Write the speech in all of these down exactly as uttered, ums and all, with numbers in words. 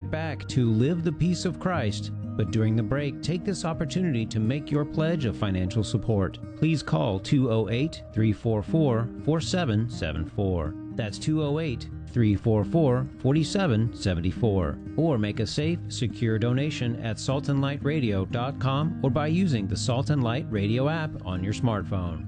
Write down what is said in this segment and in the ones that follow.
right back to Live the Peace of Christ. But during the break, take this opportunity to make your pledge of financial support. Please call two oh eight, three four four, four seven seven four. That's two oh eight, three four four, four seven seven four. Or make a safe, secure donation at salt and light radio dot com or by using the Salt and Light Radio app on your smartphone.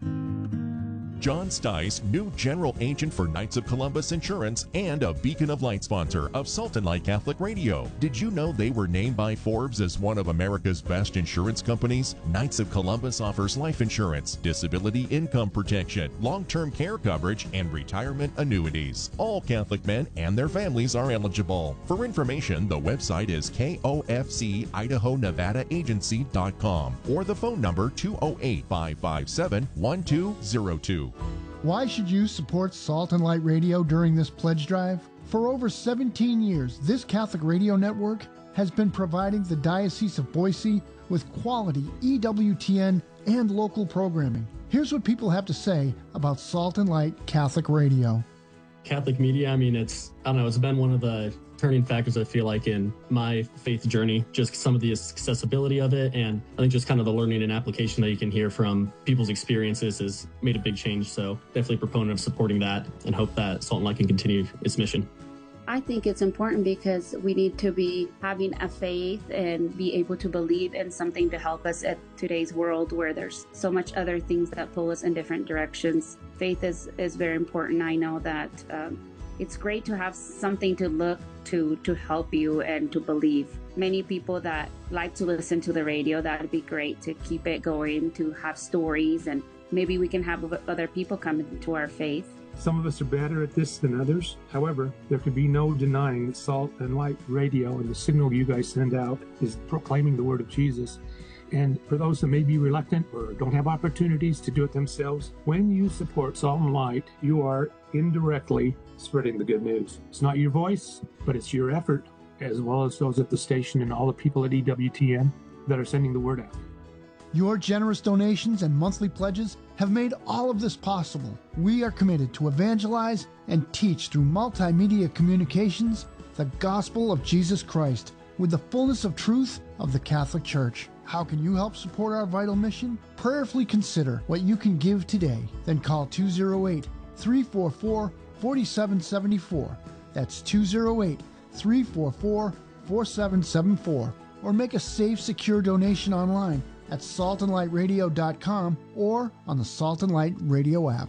John Stice, new General Agent for Knights of Columbus Insurance and a Beacon of Light sponsor of Salt and Light Catholic Radio. Did you know they were named by Forbes as one of America's best insurance companies? Knights of Columbus offers life insurance, disability income protection, long-term care coverage, and retirement annuities. All Catholic men and their families are eligible. For information, the website is K O F C Idaho Nevada Agency dot com or the phone number two oh eight, five five seven, one two oh two. Why should you support Salt and Light Radio during this pledge drive? For over seventeen years, this Catholic radio network has been providing the Diocese of Boise with quality E W T N and local programming. Here's what people have to say about Salt and Light Catholic Radio. Catholic media, I mean, it's, I don't know, it's been one of the turning factors, I feel like, in my faith journey, just some of the accessibility of it. And I think just kind of the learning and application that you can hear from people's experiences has made a big change. So definitely a proponent of supporting that and hope that Salt and Light can continue its mission. I think it's important because we need to be having a faith and be able to believe in something to help us at today's world where there's so much other things that pull us in different directions. Faith is, is very important. I know that um, it's great to have something to look to to help you and to believe. Many people that like to listen to the radio, that would be great to keep it going, to have stories, and maybe we can have other people come into our faith. Some of us are better at this than others. However, there can be no denying that Salt and Light Radio and the signal you guys send out is proclaiming the word of Jesus. And for those that may be reluctant or don't have opportunities to do it themselves, when you support Salt and Light, you are indirectly spreading the good news. It's not your voice, but it's your effort, as well as those at the station and all the people at E W T N that are sending the word out. Your generous donations and monthly pledges have made all of this possible. We are committed to evangelize and teach through multimedia communications the gospel of Jesus Christ with the fullness of truth of the Catholic Church. How can you help support our vital mission? Prayerfully consider what you can give today. Then call two oh eight, three four four, four seven seven four. That's two oh eight, three four four, four seven seven four. Or make a safe, secure donation online at salt and light radio dot com or on the Salt and Light Radio app.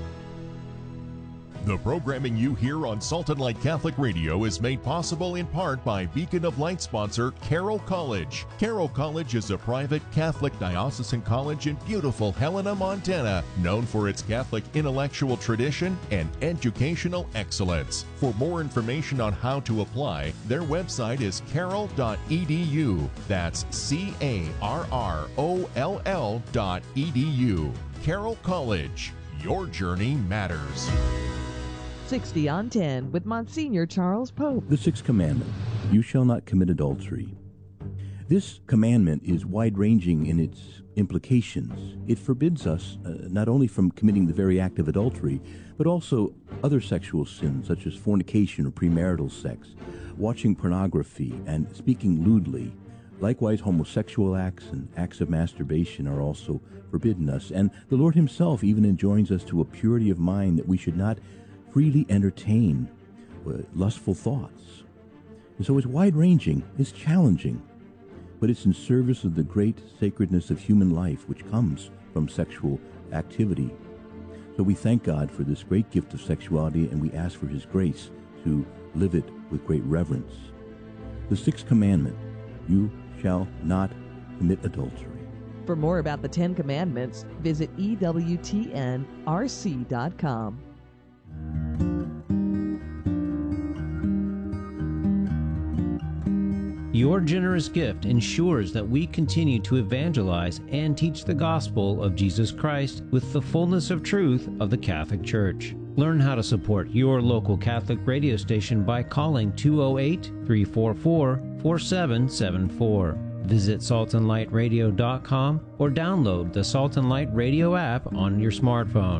The programming you hear on Salt and Light Catholic Radio is made possible in part by Beacon of Light sponsor Carroll College. Carroll College is a private Catholic diocesan college in beautiful Helena, Montana, known for its Catholic intellectual tradition and educational excellence. For more information on how to apply, their website is carroll dot e d u. That's C A R R O L L dot E D U. Carroll College. Your journey matters. sixty on ten with Monsignor Charles Pope. The sixth commandment, you shall not commit adultery. This commandment is wide-ranging in its implications. It forbids us uh, not only from committing the very act of adultery, but also other sexual sins such as fornication or premarital sex, watching pornography, and speaking lewdly. Likewise, homosexual acts and acts of masturbation are also forbidden us. And the Lord himself even enjoins us to a purity of mind that we should not freely entertain uh, lustful thoughts. And so it's wide-ranging, it's challenging, but it's in service of the great sacredness of human life which comes from sexual activity. So we thank God for this great gift of sexuality, and we ask for his grace to live it with great reverence. The sixth commandment, you shall not commit adultery. For more about the Ten Commandments, visit E W T N R C dot com. Your generous gift ensures that we continue to evangelize and teach the gospel of Jesus Christ with the fullness of truth of the Catholic Church. Learn how to support your local Catholic radio station by calling two oh eight, three four four, four seven seven four. Visit salt and light radio dot com or download the Salt and Light Radio app on your smartphone.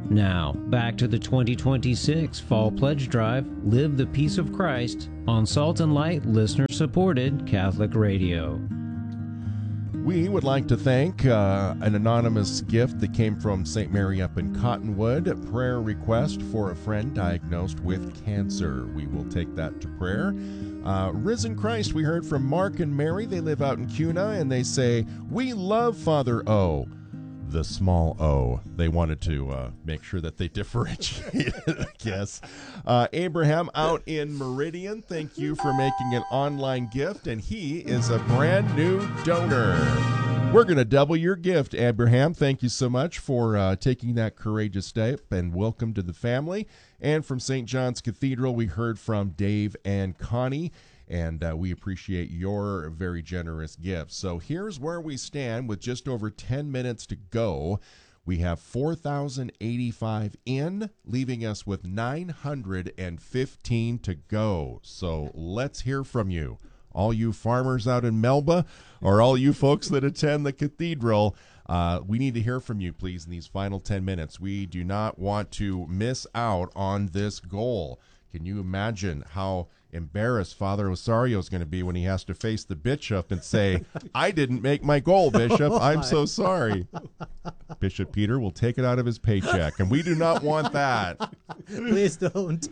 Now, back to the twenty twenty-six Fall Pledge Drive, Live the Peace of Christ, on Salt and Light listener-supported Catholic Radio. We would like to thank uh, an anonymous gift that came from Saint Mary up in Cottonwood, a prayer request for a friend diagnosed with cancer. We will take that to prayer. Uh, Risen Christ, we heard from Mark and Mary. They live out in Cuna, and they say, we love Father O, the small O. They wanted to uh, make sure that they differentiated, I guess. Uh, Abraham out in Meridian, thank you for making an online gift, and he is a brand new donor. We're going to double your gift, Abraham. Thank you so much for uh, taking that courageous step, and welcome to the family. And from Saint John's Cathedral, we heard from Dave and Connie, and uh, we appreciate your very generous gifts. So here's where we stand with just over ten minutes to go. We have four thousand eighty-five in, leaving us with nine hundred fifteen to go. So let's hear from you. All you farmers out in Melba, or all you folks that attend the cathedral, uh, we need to hear from you, please, in these final ten minutes. We do not want to miss out on this goal. Can you imagine how embarrassed Father Osario is going to be when he has to face the bishop and say, I didn't make my goal, Bishop. I'm so sorry. Bishop Peter will take it out of his paycheck, and we do not want that. Please don't.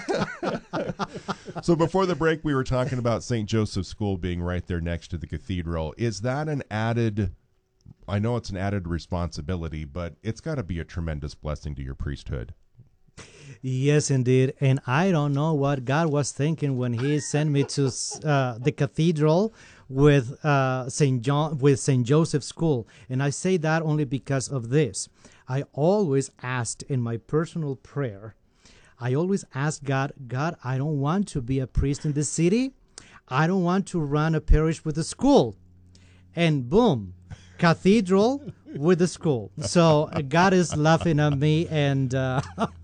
So before the break, we were talking about Saint Joseph's School being right there next to the cathedral. Is that an added, I know it's an added responsibility, but it's got to be a tremendous blessing to your priesthood. Yes, indeed. And I don't know what God was thinking when He sent me to uh, the cathedral with uh, Saint John, with Saint Joseph's School. And I say that only because of this. I always asked in my personal prayer, I always asked God, God, I don't want to be a priest in this city. I don't want to run a parish with a school. And boom, cathedral with the school. So God is laughing at me, and uh,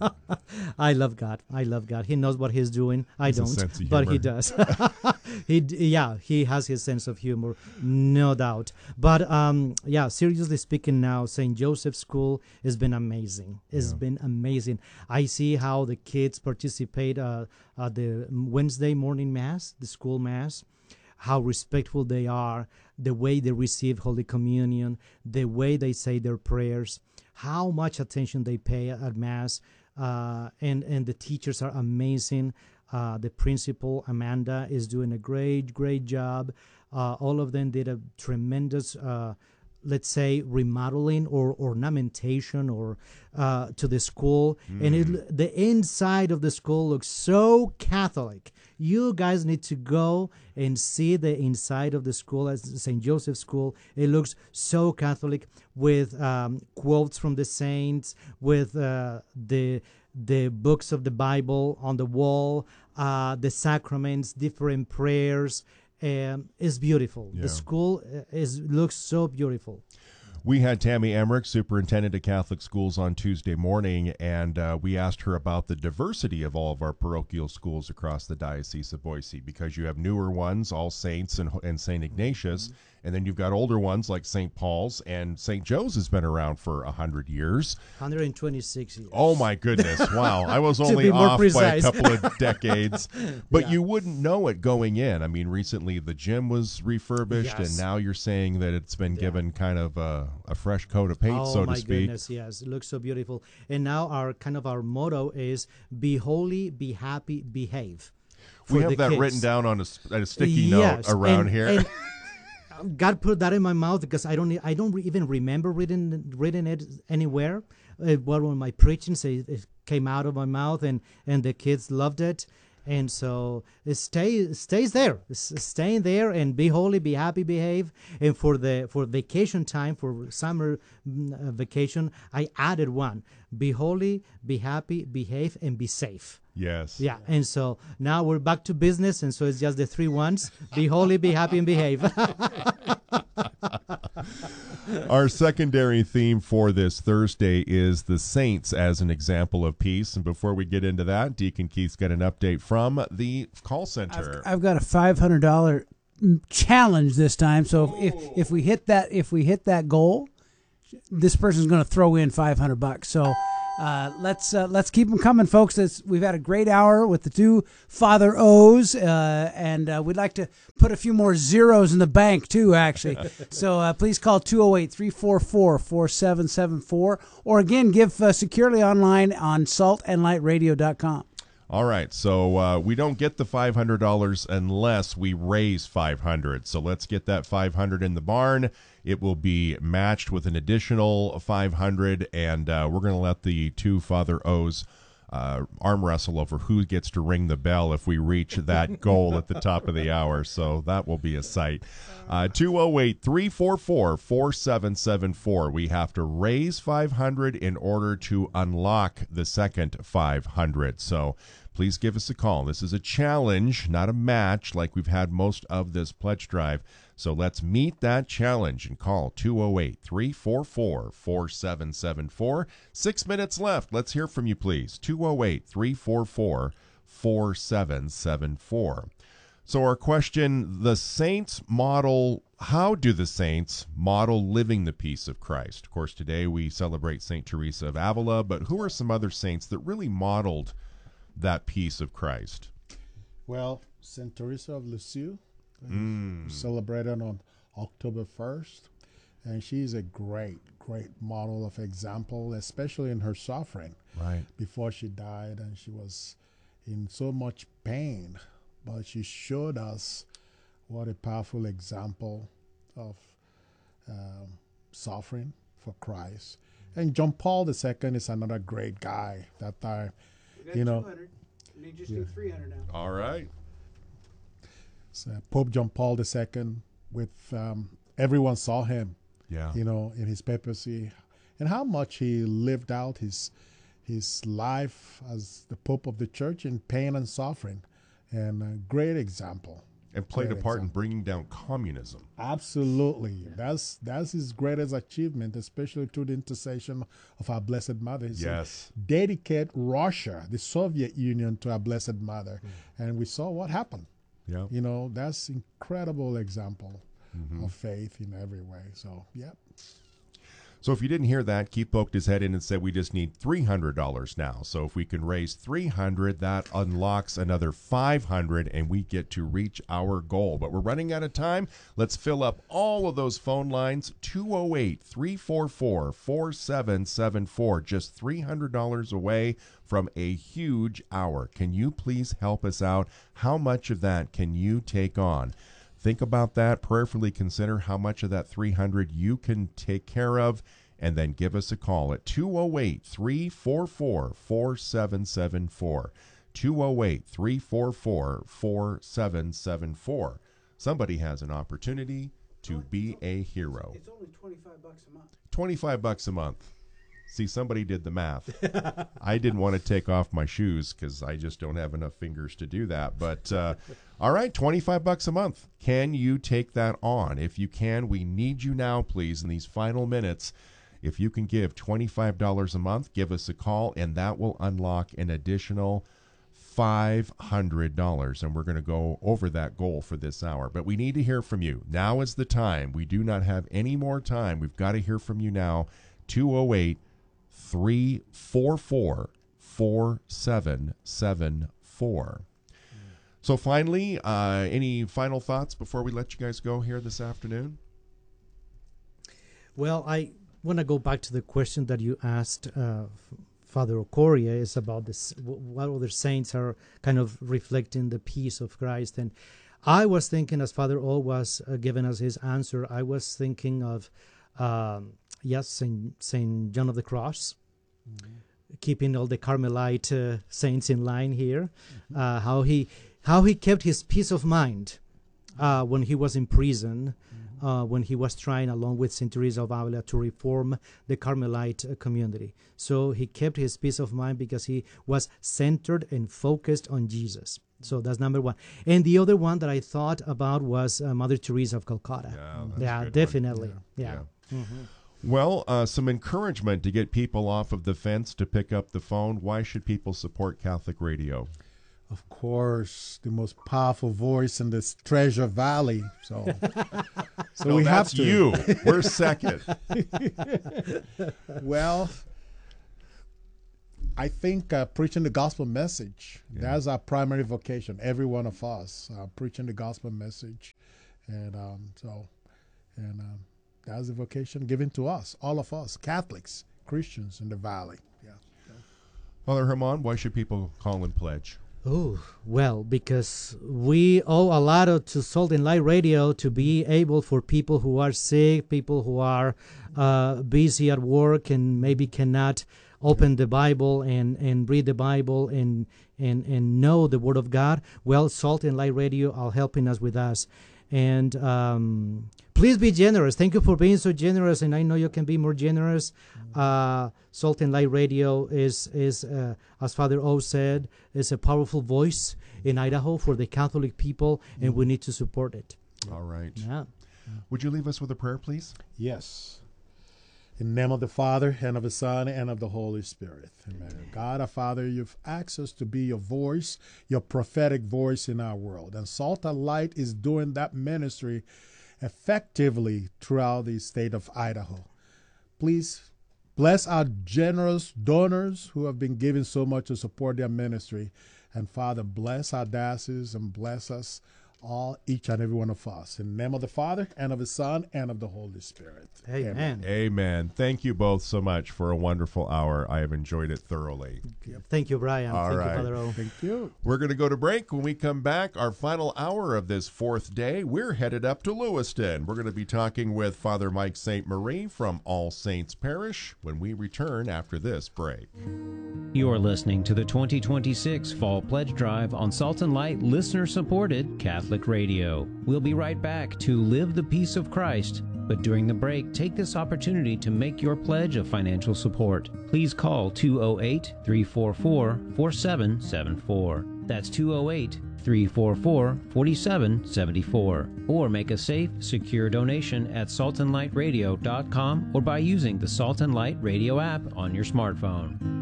I love God. I love God. He knows what He's doing. I It's a don't, sense of but humor. He does. he, yeah, He has His sense of humor, no doubt. But um, yeah, seriously speaking, now Saint Joseph's School has been amazing. It's Yeah. been amazing. I see how the kids participate uh, at the Wednesday morning mass, the school mass. How respectful they are, the way they receive Holy Communion, the way they say their prayers, how much attention they pay at Mass, uh, and, and the teachers are amazing. Uh, the principal, Amanda, is doing a great, great job. Uh, all of them did a tremendous, uh, let's say, remodeling or ornamentation or uh, to the school. Mm. And it, the inside of the school looks so Catholic. You guys need to go and see the inside of the school at Saint Joseph's School. It looks so Catholic, with um, quotes from the saints, with uh, the the books of the Bible on the wall, uh, the sacraments, different prayers. Um, it's beautiful. Yeah. The school is looks so beautiful. We had Tammy Emmerich, superintendent of Catholic schools, on Tuesday morning, and uh, we asked her about the diversity of all of our parochial schools across the Diocese of Boise, because you have newer ones, All Saints and, and Saint Ignatius, mm-hmm. and then you've got older ones like Saint Paul's, and Saint Joe's has been around for one hundred years. one hundred twenty-six years. Oh, my goodness. Wow. I was only be more off precise. by a couple of decades. But Yeah. you wouldn't know it going in. I mean, recently the gym was refurbished, Yes. and now you're saying that it's been Yeah. given kind of a, a fresh coat of paint, oh, so to my speak. goodness, yes. It looks so beautiful. And now our kind of our motto is be holy, be happy, behave. We for have the that kids. written down on a, s- a sticky Yes, note around and- here. and God put that in my mouth because I don't e- I don't re- even remember reading reading it anywhere. It, well, when my preaching say it came out of my mouth, and, and the kids loved it, and so it stay stays there, it's staying there, and be holy, be happy, behave. And for the for vacation time, for summer mm, uh, vacation, I added one: be holy, be happy, behave, and be safe. Yes. Yeah, and so now we're back to business, and so it's just the three ones: be holy, be happy, and behave. Our secondary theme for this Thursday is the saints as an example of peace. And before we get into that, Deacon Keith's got an update from the call center. I've, I've got a five hundred dollars challenge this time. So if, if if we hit that if we hit that goal, this person's going to throw in five hundred bucks. So Uh, let's uh, let's keep them coming, folks. It's, we've had a great hour with the two Father O's, uh, and uh, we'd like to put a few more zeros in the bank too, actually. So uh, please call two oh eight, three four four, four seven seven four, or again, give uh, securely online on salt and light radio dot com. All right, so uh, we don't get the five hundred dollars unless we raise five hundred dollars. So let's get that five hundred dollars in the barn. It will be matched with an additional five hundred dollars, and uh, we're going to let the two Father O's uh, arm wrestle over who gets to ring the bell if we reach that goal at the top of the hour. So that will be a sight. Uh, two oh eight, three four four, four seven seven four. We have to raise five hundred dollars in order to unlock the second five hundred dollars. So please give us a call. This is a challenge, not a match like we've had most of this pledge drive. So let's meet that challenge and call two oh eight, three four four, four seven seven four. Six minutes left. Let's hear from you, please. two oh eight, three four four, four seven seven four. So our question, the saints model, how do the saints model living the peace of Christ? Of course, today we celebrate Saint Teresa of Avila, but who are some other saints that really modeled that peace of Christ? Well, Saint Teresa of Lisieux, mm. celebrated on October first, and she's a great, great model of example, especially in her suffering. Right. Before she died, and she was in so much pain, but she showed us what a powerful example of um, suffering for Christ. And John Paul the Second is another great guy that I, you know. And they just do three hundred now. All right. So Pope John Paul the Second, with um, everyone saw him, yeah, you know, in his papacy, and how much he lived out his his life as the Pope of the Church in pain and suffering, and a great example. And played great a part example. in bringing down communism. Absolutely. Yeah. That's that's his greatest achievement, especially through the intercession of our Blessed Mother. He yes. said, dedicate Russia, the Soviet Union, to our Blessed Mother. Mm. And we saw what happened. Yeah. You know, that's incredible example mm-hmm. of faith in every way. So, yeah. So if you didn't hear that, Keith poked his head in and said we just need three hundred dollars now. So if we can raise three hundred dollars, that unlocks another five hundred dollars, and we get to reach our goal. But we're running out of time. Let's fill up all of those phone lines. two oh eight, three four four, four seven seven four. Just three hundred dollars away from a huge hour. Can you please help us out? How much of that can you take on? Think about that. Prayerfully consider how much of that three hundred dollars you can take care of, and then give us a call at two oh eight, three four four, four seven seven four. two oh eight, three four four, four seven seven four. Somebody has an opportunity to be a hero. It's only twenty-five bucks a month. twenty-five bucks a month. See, somebody did the math. I didn't want to take off my shoes because I just don't have enough fingers to do that. But, uh, all right, twenty-five bucks a month. Can you take that on? If you can, we need you now, please, in these final minutes. If you can give twenty-five dollars a month, give us a call, and that will unlock an additional five hundred dollars. And we're going to go over that goal for this hour. But we need to hear from you. Now is the time. We do not have any more time. We've got to hear from you now. two oh eight, three four four, four seven seven four. So finally, uh, any final thoughts before we let you guys go here this afternoon? Well, I want to go back to the question that you asked uh, Father Ocoria, is about this, what other saints are kind of reflecting the peace of Christ. And I was thinking, as Father O was uh, giving us his answer, I was thinking of, um, yes, Saint, Saint John of the Cross, mm-hmm. keeping all the Carmelite uh, saints in line here, mm-hmm. uh, how he how he kept his peace of mind uh, when he was in prison, mm-hmm. uh, when he was trying, along with Saint Teresa of Avila, to reform the Carmelite uh, community. So he kept his peace of mind because he was centered and focused on Jesus. So that's number one. And the other one that I thought about was uh, Mother Teresa of Calcutta. Yeah, that's yeah a good definitely. one. Yeah. yeah. Mm-hmm. Well, uh, some encouragement to get people off of the fence to pick up the phone. Why should people support Catholic Radio? Of course, the most powerful voice in this Treasure Valley. So, so no, we have that's to. you. We're second. Well, I think uh, preaching the gospel message, yeah. that's our primary vocation, every one of us, uh, preaching the gospel message. And um, so, and um, that's the vocation given to us, all of us, Catholics, Christians in the Valley. Yeah. yeah. Father Herman, why should people call and pledge? Oh, well, because we owe a lot of, to Salt and Light Radio to be able for people who are sick, people who are uh, busy at work and maybe cannot open the Bible and, and read the Bible and, and, and know the Word of God. Well, Salt and Light Radio are helping us with us. And um, please be generous. Thank you for being so generous, and I know you can be more generous. Uh, Salt and Light Radio is, is uh, as Father O said, is a powerful voice in Idaho for the Catholic people, and we need to support it. All right. Yeah. Would you leave us with a prayer, please? Yes. In the name of the Father, and of the Son, and of the Holy Spirit. Amen. God, our Father, you've asked us to be your voice, your prophetic voice in our world. And Salt and Light is doing that ministry effectively throughout the state of Idaho. Please bless our generous donors who have been giving so much to support their ministry. And Father, bless our diocese and bless us all, each and every one of us. In the name of the Father, and of the Son, and of the Holy Spirit. Amen. Amen. Amen. Thank you both so much for a wonderful hour. I have enjoyed it thoroughly. Thank you, Brian. All Thank right. you, Father O. Thank you. We're going to go to break. When we come back, our final hour of this fourth day, we're headed up to Lewiston. We're going to be talking with Father Mike Saint Marie from All Saints Parish when we return after this break. You're listening to the twenty twenty-six Fall Pledge Drive on Salt and Light listener-supported Catholic Radio. We'll be right back to Live the Peace of Christ, but during the break, take this opportunity to make your pledge of financial support. Please call two oh eight, three four four, four seven seven four. That's two oh eight, three four four, four seven seven four. Or make a safe, secure donation at salt and light radio dot com or by using the Salt and Light Radio app on your smartphone.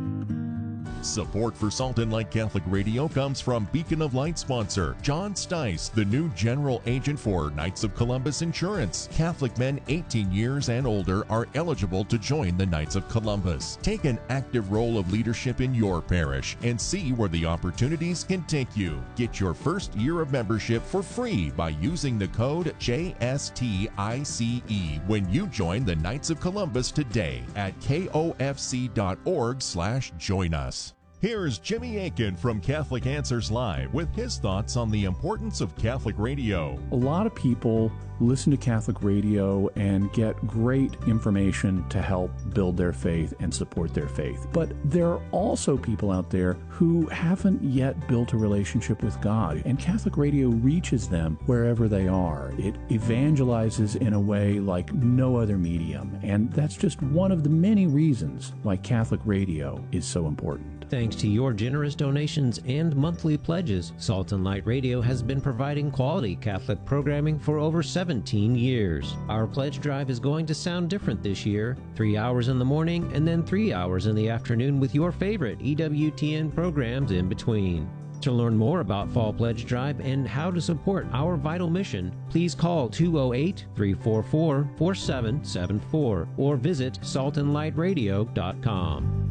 Support for Salt and Light Catholic Radio comes from Beacon of Light sponsor John Stice, the new general agent for Knights of Columbus Insurance. Catholic men eighteen years and older are eligible to join the Knights of Columbus. Take an active role of leadership in your parish and see where the opportunities can take you. Get your first year of membership for free by using the code J S T I C E when you join the Knights of Columbus today at K O F C dot org slash join us. Here's Jimmy Aiken from Catholic Answers Live with his thoughts on the importance of Catholic radio. A lot of people listen to Catholic radio and get great information to help build their faith and support their faith. But there are also people out there who haven't yet built a relationship with God, and Catholic radio reaches them wherever they are. It evangelizes in a way like no other medium, and that's just one of the many reasons why Catholic radio is so important. Thanks to your generous donations and monthly pledges, Salt and Light Radio has been providing quality Catholic programming for over seventeen years. Our pledge drive is going to sound different this year. Three hours in the morning and then three hours in the afternoon with your favorite E W T N programs in between. To learn more about Fall Pledge Drive and how to support our vital mission, please call two oh eight, three four four, four seven seven four or visit salt and light radio dot com.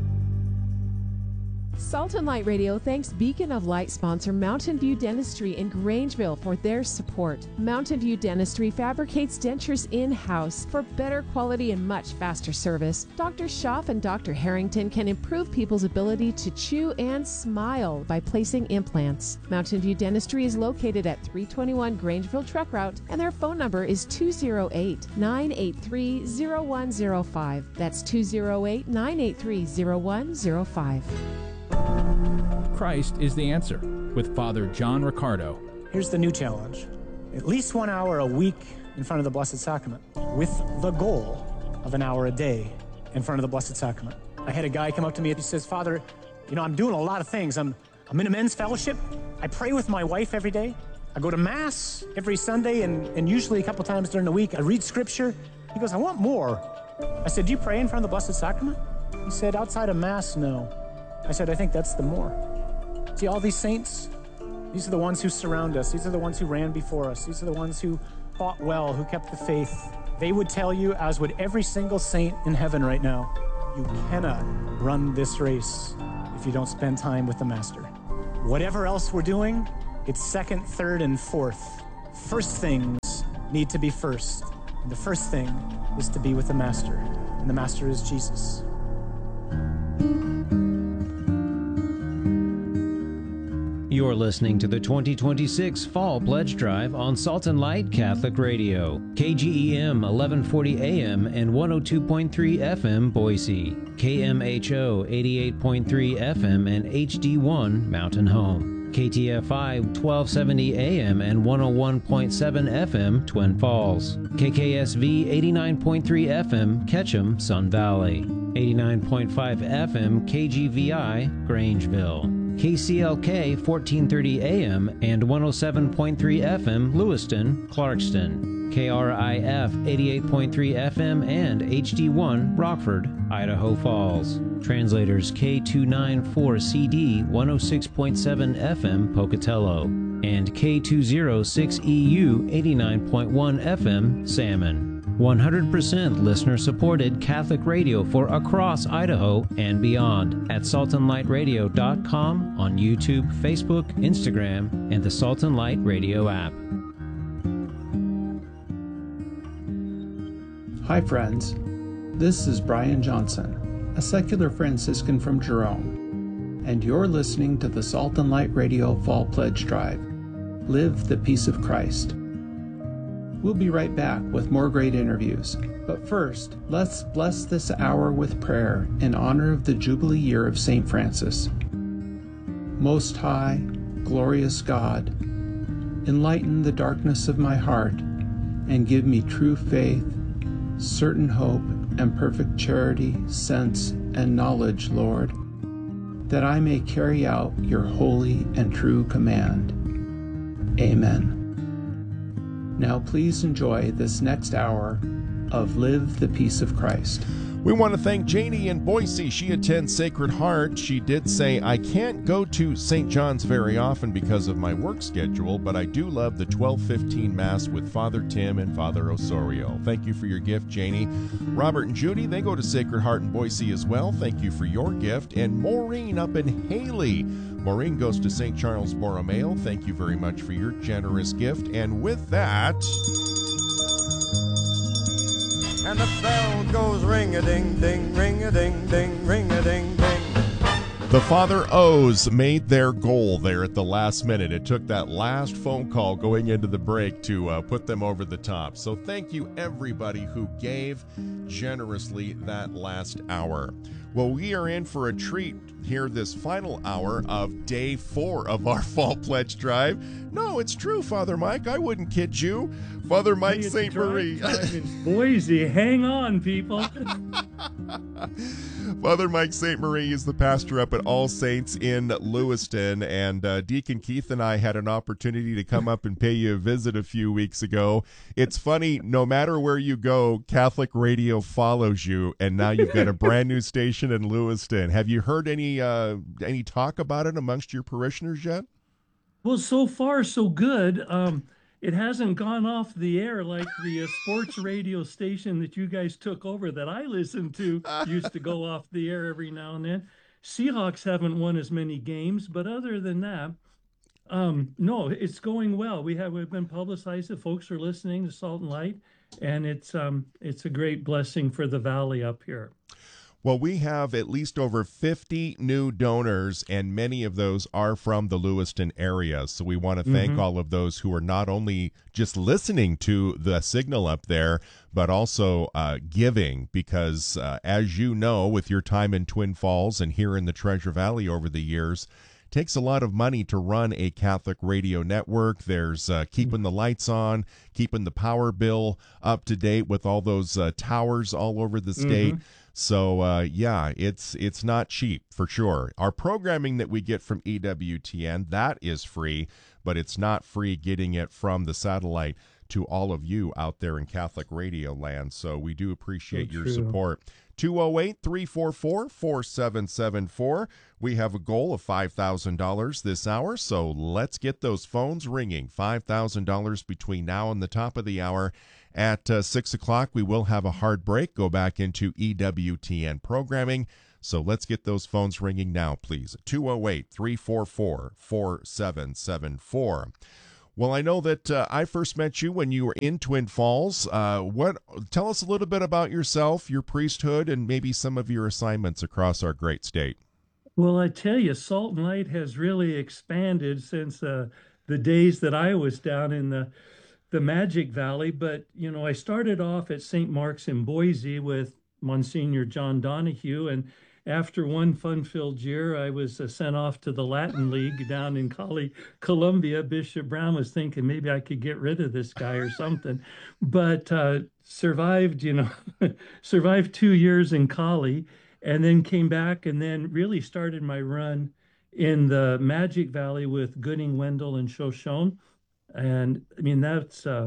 Salt and Light Radio thanks Beacon of Light sponsor Mountain View Dentistry in Grangeville for their support. Mountain View Dentistry fabricates dentures in-house for better quality and much faster service. Doctor Schaff and Doctor Harrington can improve people's ability to chew and smile by placing implants. Mountain View Dentistry is located at three twenty-one Grangeville Truck Route, and their phone number is two oh eight, nine eight three, oh one oh five. That's two oh eight, nine eight three, oh one oh five. Christ is the answer with Father John Riccardo. Here's the new challenge. At least one hour a week in front of the Blessed Sacrament with the goal of an hour a day in front of the Blessed Sacrament. I had a guy come up to me and he says, Father, you know, I'm doing a lot of things. I'm, I'm in a men's fellowship. I pray with my wife every day. I go to Mass every Sunday and, and usually a couple times during the week. I read Scripture. He goes, I want more. I said, do you pray in front of the Blessed Sacrament? He said, outside of Mass, no. I said, I think that's the more. See, all these saints, these are the ones who surround us. These are the ones who ran before us. These are the ones who fought well, who kept the faith. They would tell you, as would every single saint in heaven right now, you cannot run this race if you don't spend time with the Master. Whatever else we're doing, it's second, third, and fourth. First things need to be first. And the first thing is to be with the Master, and the Master is Jesus. You're listening to the twenty twenty-six Fall Pledge Drive on Salt and Light Catholic Radio, K G E M eleven forty A M and one oh two point three F M Boise, K M H O eighty-eight point three F M and H D one Mountain Home, K T F I twelve seventy A M and one oh one point seven F M Twin Falls, K K S V eighty-nine point three F M Ketchum Sun Valley, eighty-nine point five F M K G V I Grangeville, K C L K fourteen thirty A M and one oh seven point three F M Lewiston, Clarkston, K R I F eighty-eight point three F M and H D one Rockford, Idaho Falls. Translators K two ninety-four C D one oh six point seven F M Pocatello and K two oh six E U eighty-nine point one F M Salmon. one hundred percent listener-supported Catholic radio for across Idaho and beyond at salt and light radio dot com, on YouTube, Facebook, Instagram, and the Salt and Light Radio app. Hi friends, this is Brian Johnson, a secular Franciscan from Jerome, and you're listening to the Salt and Light Radio Fall Pledge Drive. Live the peace of Christ. We'll be right back with more great interviews. But first, let's bless this hour with prayer in honor of the Jubilee year of Saint Francis. Most High, glorious God, enlighten the darkness of my heart and give me true faith, certain hope, and perfect charity, sense, and knowledge, Lord, that I may carry out your holy and true command. Amen. Now please enjoy this next hour of Live the Peace of Christ. We want to thank Janie in Boise. She attends Sacred Heart. She did say, I can't go to Saint John's very often because of my work schedule, but I do love the twelve fifteen Mass with Father Tim and Father Osorio. Thank you for your gift, Janie. Robert and Judy, they go to Sacred Heart in Boise as well. Thank you for your gift. And Maureen up in Haley. Maureen goes to Saint Charles Borromeo. Thank you very much for your generous gift. And with that... And the bell goes ring-a-ding-ding, ring-a-ding-ding, ring-a-ding-ding. The Father O's made their goal there at the last minute. It took that last phone call going into the break to uh, put them over the top. So thank you, everybody who gave generously that last hour. Well, we are in for a treat here this final hour of day four of our Fall Pledge Drive. No, it's true, Father Mike. I wouldn't kid you. Father Mike Saint Marie. Boise, hang on, people. Father Mike Saint Marie is the pastor up at All Saints in Lewiston, and uh, Deacon Keith and I had an opportunity to come up and pay you a visit a few weeks ago. It's funny, no matter where you go, Catholic radio follows you, and now you've got a brand new station in Lewiston. Have you heard any uh, any talk about it amongst your parishioners yet? Well, so far, so good. Um, it hasn't gone off the air like the uh, sports radio station that you guys took over that I listened to used to go off the air every now and then. Seahawks haven't won as many games, but other than that, um, no, it's going well. We have we've been publicized that folks are listening to Salt and Light, and it's um, it's a great blessing for the valley up here. Well, we have at least over fifty new donors, and many of those are from the Lewiston area. So we want to thank mm-hmm. all of those who are not only just listening to the signal up there, but also uh, giving, because uh, as you know, with your time in Twin Falls and here in the Treasure Valley over the years, it takes a lot of money to run a Catholic radio network. There's uh, keeping the lights on, keeping the power bill up to date with all those uh, towers all over the state. Mm-hmm. So, uh, yeah, it's it's not cheap, for sure. Our programming that we get from E W T N, that is free, but it's not free getting it from the satellite to all of you out there in Catholic radio land. So we do appreciate so your true. support. two oh eight, three four four, four seven seven four. We have a goal of five thousand dollars this hour, so let's get those phones ringing. five thousand dollars between now and the top of the hour. At uh, six o'clock, we will have a hard break, go back into E W T N programming. So let's get those phones ringing now, please. two oh eight, three four four, four seven seven four. Well, I know that uh, I first met you when you were in Twin Falls. Uh, what? Tell us a little bit about yourself, your priesthood, and maybe some of your assignments across our great state. Well, I tell you, Salt and Light has really expanded since uh, the days that I was down in the the Magic Valley. But, you know, I started off at Saint Mark's in Boise with Monsignor John Donahue, and after one fun-filled year, I was uh, sent off to the Latin League down in Cali, Columbia. Bishop Brown was thinking maybe I could get rid of this guy or something, but uh, survived, you know, survived two years in Cali, and then came back and then really started my run in the Magic Valley with Gooding, Wendell, and Shoshone. And I mean, that's uh,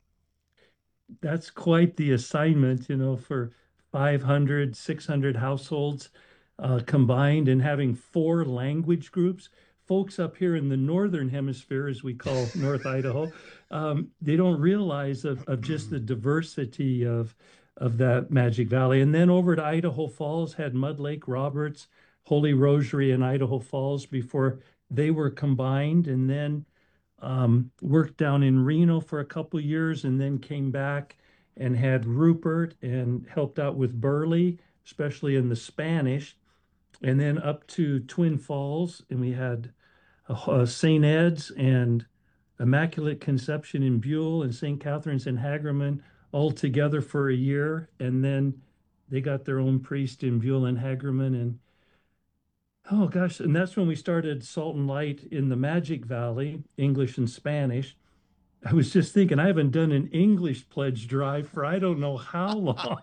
that's quite the assignment, you know, for five hundred, six hundred households uh, combined, and having four language groups. Folks up here in the northern hemisphere, as we call North Idaho, um, they don't realize of, of just the diversity of of that Magic Valley. And then over to Idaho Falls, had Mud Lake, Roberts, Holy Rosary, and Idaho Falls before they were combined, and then um, worked down in Reno for a couple years, and then came back and had Rupert and helped out with Burley, especially in the Spanish, and then up to Twin Falls, and we had uh, Saint Ed's and Immaculate Conception in Buell and Saint Catherine's in Hagerman all together for a year, and then they got their own priest in Buell and Hagerman, and oh gosh, and that's when we started Salt and Light in the Magic Valley, English and Spanish. I was just thinking, I haven't done an English pledge drive for I don't know how long.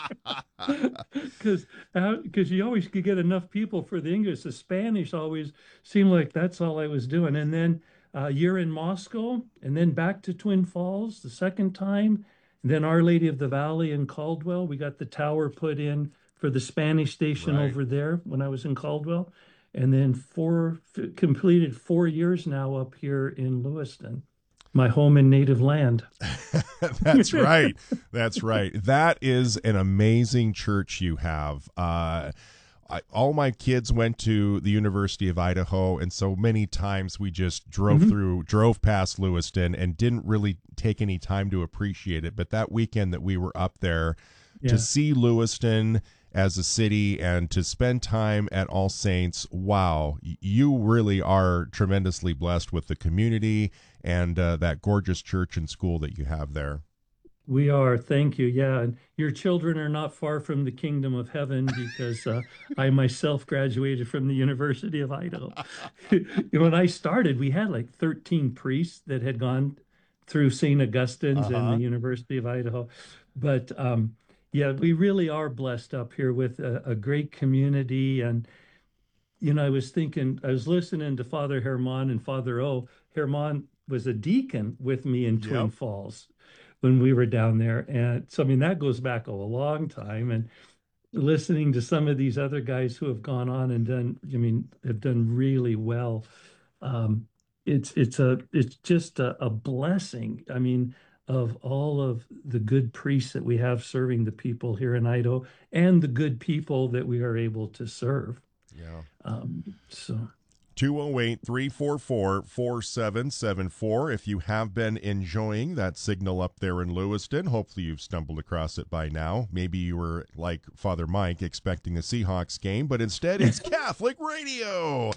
Because because you always could get enough people for the English. The Spanish always seemed like that's all I was doing. And then a year in Moscow, and then back to Twin Falls the second time. And then Our Lady of the Valley in Caldwell. We got the tower put in for the Spanish station right over there when I was in Caldwell. And then four completed four years now up here in Lewiston, my home and native land. That's right. That's right. That is an amazing church you have. Uh, I, all my kids went to the University of Idaho, and so many times we just drove mm-hmm. through, drove past Lewiston and didn't really take any time to appreciate it. But that weekend that we were up there, yeah. to see Lewiston as a city and to spend time at All Saints, wow, you really are tremendously blessed with the community and uh, that gorgeous church and school that you have there. We are, thank you. Yeah, and your children are not far from the kingdom of heaven, because uh, I myself graduated from the University of Idaho. When I started, we had like thirteen priests that had gone through Saint Augustine's uh-huh. and the University of Idaho. But um, yeah, we really are blessed up here with a, a great community. And, you know, I was thinking, I was listening to Father Herman and Father O. Herman was a deacon with me in Twin yep. Falls when we were down there. And so, I mean, that goes back a long time. And listening to some of these other guys who have gone on and done, I mean, have done really well. Um, it's, it's a, it's just a, a blessing. I mean, of all of the good priests that we have serving the people here in Idaho, and the good people that we are able to serve. Yeah. Um, so. two oh eight, three four four, four seven seven four. If you have been enjoying that signal up there in Lewiston, hopefully you've stumbled across it by now. Maybe you were like Father Mike expecting a Seahawks game, but instead it's Catholic Radio.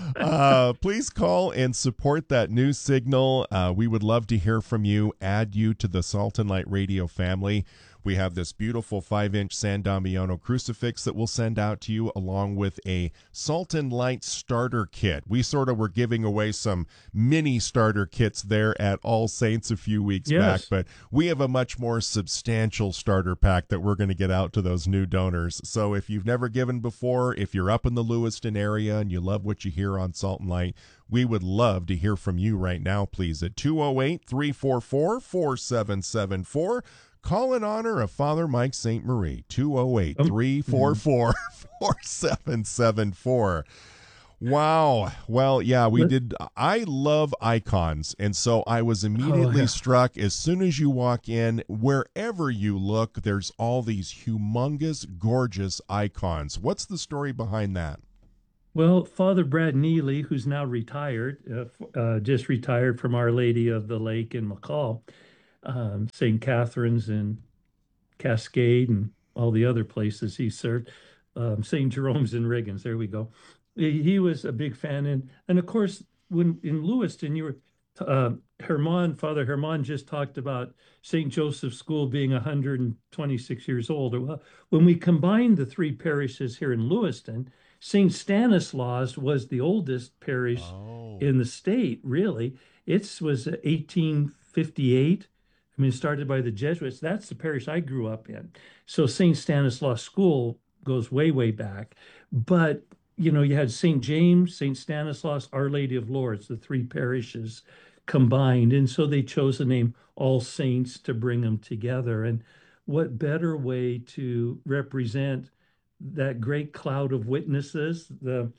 Uh, please call and support that new signal. Uh, we would love to hear from you, add you to the Salt and Light Radio family. We have this beautiful five-inch San Damiano crucifix that we'll send out to you, along with a Salt and Light starter kit. We sort of were giving away some mini starter kits there at All Saints a few weeks yes. back, but we have a much more substantial starter pack that we're going to get out to those new donors. So if you've never given before, if you're up in the Lewiston area and you love what you hear on Salt and Light, we would love to hear from you right now, please, at two oh eight, three four four, four seven seven four. Call in honor of Father Mike Saint Marie, two oh eight, three four four, four seven seven four. Wow. Well, yeah, we did. I love icons. And so I was immediately Oh, yeah. struck as soon as you walk in, wherever you look, there's all these humongous, gorgeous icons. What's the story behind that? Well, Father Brad Neely, who's now retired, uh, f- uh, just retired from Our Lady of the Lake in McCall, um, Saint Catherine's in Cascade, and all the other places he served, um, Saint Jerome's in Riggins. There we go. He, he was a big fan, and and of course, when in Lewiston, you were uh, Herman, Father Herman just talked about Saint Joseph's School being one hundred twenty-six years old. Well, when we combined the three parishes here in Lewiston, Saint Stanislaus was the oldest parish in the state, really. It was eighteen fifty-eight. I mean, started by the Jesuits. That's the parish I grew up in. So Saint Stanislaus School goes way, way back. But, you know, you had Saint James, Saint Stanislaus, Our Lady of Lourdes, the three parishes combined. And so they chose the name All Saints to bring them together. And what better way to represent that great cloud of witnesses, the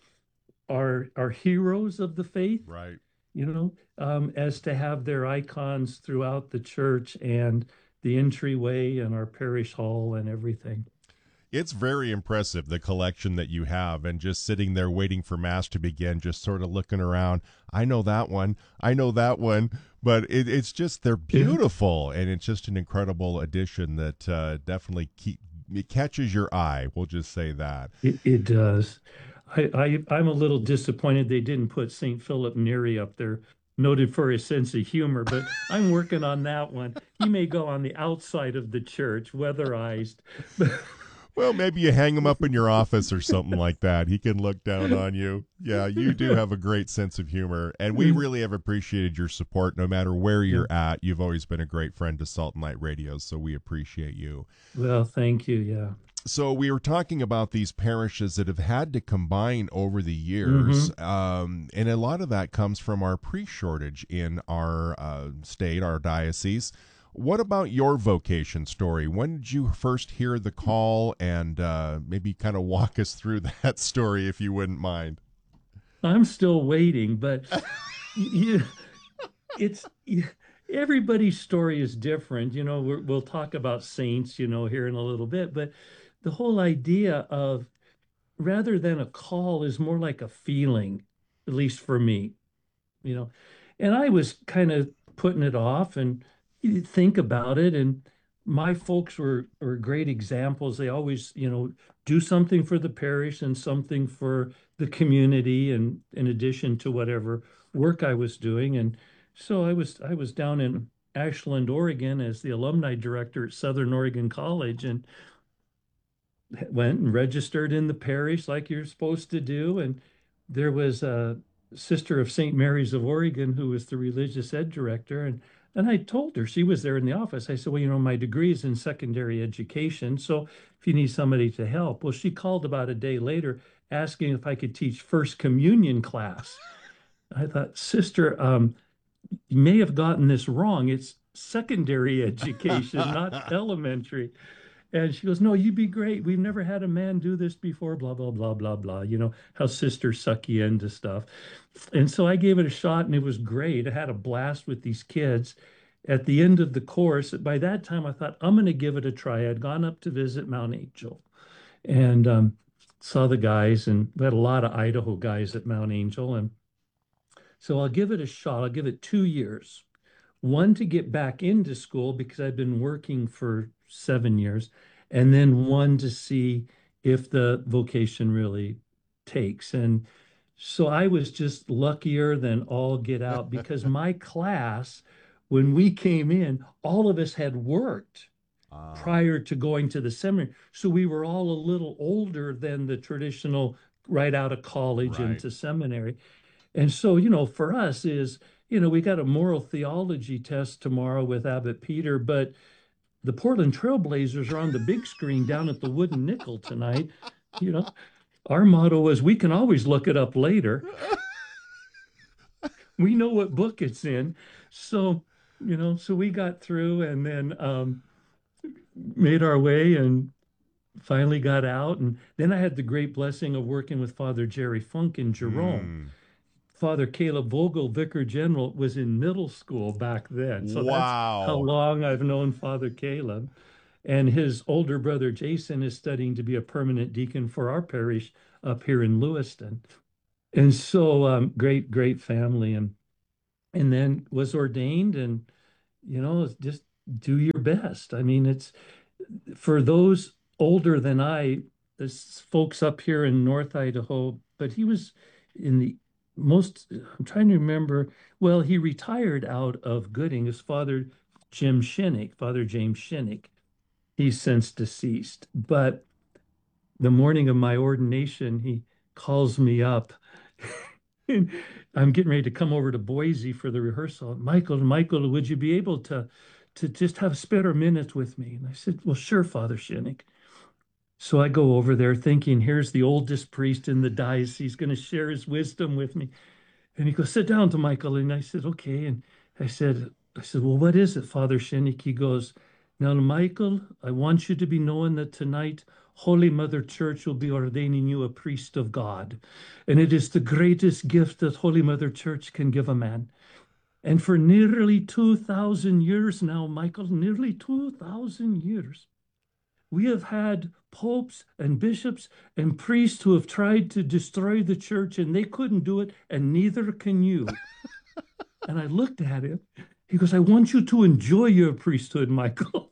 our our heroes of the faith, right? You know, um, as to have their icons throughout the church and the entryway and our parish hall and everything. It's very impressive, the collection that you have, and just sitting there waiting for Mass to begin, just sort of looking around. I know that one. I know that one. But it, it's just, they're beautiful, and it's just an incredible addition that uh, definitely keep, it catches your eye. We'll just say that. It, it does. I, I, I'm a little disappointed they didn't put Saint Philip Neri up there, noted for his sense of humor, but I'm working on that one. He may go on the outside of the church, weatherized. Well, maybe you hang him up in your office or something like that. He can look down on you. Yeah, you do have a great sense of humor, and we really have appreciated your support no matter where you're at. You've always been a great friend to Salt and Light Radio, so we appreciate you. Well, thank you, yeah. So we were talking about these parishes that have had to combine over the years, Mm-hmm. um, and a lot of that comes from our priest shortage in our uh, state, our diocese. What about your vocation story? When did you first hear the call, and uh, maybe kind of walk us through that story, if you wouldn't mind? I'm still waiting, but you, it's you, everybody's story is different. You know, we're, we'll talk about saints, you know, here in a little bit, but the whole idea of rather than a call is more like a feeling, at least for me, you know, and I was kind of putting it off and you think about it. And my folks were, were great examples. They always, you know, do something for the parish and something for the community, and in addition to whatever work I was doing. And so I was, I was down in Ashland, Oregon as the alumni director at Southern Oregon College, and went and registered in the parish like you're supposed to do. And there was a sister of Saint Mary's of Oregon who was the religious ed director. And, and I told her, she was there in the office. I said, well, you know, my degree is in secondary education, so if you need somebody to help. Well, she called about a day later asking if I could teach First Communion class. I thought, sister, um, you may have gotten this wrong. It's secondary education, not elementary. And she goes, no, you'd be great. We've never had a man do this before, blah, blah, blah, blah, blah. You know, how sisters suck you into stuff. And so I gave it a shot, and it was great. I had a blast with these kids. At the end of the course, by that time, I thought, I'm going to give it a try. I'd gone up to visit Mount Angel and um, saw the guys, and we had a lot of Idaho guys at Mount Angel. And so I'll give it a shot. I'll give it two years. One to get back into school because I'd been working for seven years, and then one to see if the vocation really takes. And so I was just luckier than all get out because my class, when we came in, all of us had worked uh, prior to going to the seminary. So we were all a little older than the traditional right out of college Right. into seminary. And so, you know, for us is, you know, we got a moral theology test tomorrow with Abbot Peter, but the Portland Trailblazers are on the big screen down at the Wooden Nickel tonight. You know, our motto was we can always look it up later. We know what book it's in. So, you know, so we got through and then um, made our way and finally got out. And then I had the great blessing of working with Father Jerry Funk in Jerome. Mm. Father Caleb Vogel, Vicar General, was in middle school back then. So wow. That's how long I've known Father Caleb. And his older brother, Jason, is studying to be a permanent deacon for our parish up here in Lewiston. And so um, great, great family. And, and then was ordained and, you know, just do your best. I mean, it's for those older than I, there's folks up here in North Idaho, but he was in the most, I'm trying to remember, well, he retired out of Gooding. His father, Jim Shinnick, Father James Shinnick. He's since deceased. But the morning of my ordination, he calls me up. I'm getting ready to come over to Boise for the rehearsal. Michael, Michael, would you be able to, to just have spare minutes with me? And I said, well, sure, Father Shinnick. So I go over there thinking, here's the oldest priest in the diocese. He's going to share his wisdom with me. And he goes, sit down to Michael. And I said, okay. And I said, I said, well, what is it, Father Shinnick? He goes, now, Michael, I want you to be knowing that tonight Holy Mother Church will be ordaining you a priest of God. And it is the greatest gift that Holy Mother Church can give a man. And for nearly two thousand years now, Michael, nearly two thousand years, we have had popes and bishops and priests who have tried to destroy the church, and they couldn't do it, and neither can you. And I looked at him. He goes, I want you to enjoy your priesthood, Michael.